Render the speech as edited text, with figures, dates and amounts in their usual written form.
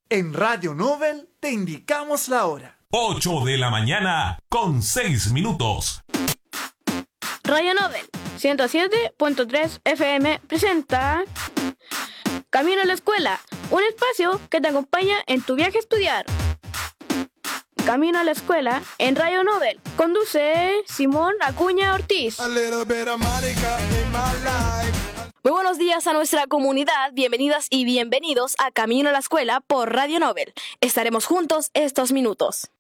En Radio Nobel te indicamos la hora. 8 de la mañana con 6 minutos. Radio Nobel 107.3 FM presenta Camino a la Escuela, un espacio que te acompaña en tu viaje a estudiar. Camino a la Escuela en Radio Nobel. Conduce Simón Acuña Ortiz. Muy buenos días a nuestra comunidad, bienvenidas y bienvenidos a Camino a la Escuela por Radio Nobel. Estaremos juntos estos minutos.